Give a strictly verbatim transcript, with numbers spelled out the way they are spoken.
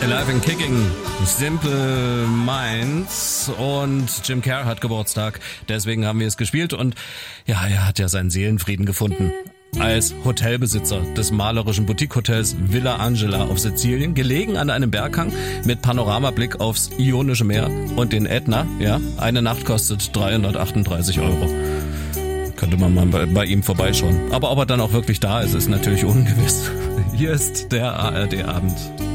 Alive and Kicking, Simple Minds, und Jim Kerr hat Geburtstag, deswegen haben wir es gespielt, und ja, er hat ja seinen Seelenfrieden gefunden. Als Hotelbesitzer des malerischen Boutique-Hotels Villa Angela auf Sizilien, gelegen an einem Berghang mit Panoramablick aufs Ionische Meer und den Ätna, ja, eine Nacht kostet dreihundertachtunddreißig Euro. Könnte man mal bei, bei ihm vorbeischauen. Aber ob er dann auch wirklich da ist, ist natürlich ungewiss. Hier ist der A R D-Abend.